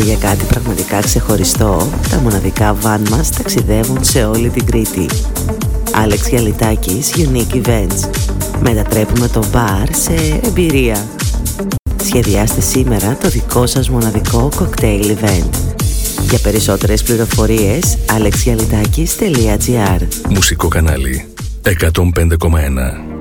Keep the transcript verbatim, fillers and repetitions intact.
για κάτι πραγματικά ξεχωριστό, τα μοναδικά βαν μας ταξιδεύουν σε όλη την Κρήτη. Άλεξ Γιαλιτάκης, Unique Events. Μετατρέπουμε το μπαρ σε εμπειρία. Σχεδιάστε σήμερα το δικό σας μοναδικό cocktail event. Για περισσότερες πληροφορίες, άλεξ γιαλιτάκης τελεία τζι άρ. Μουσικό κανάλι εκατόν πέντε κόμμα ένα.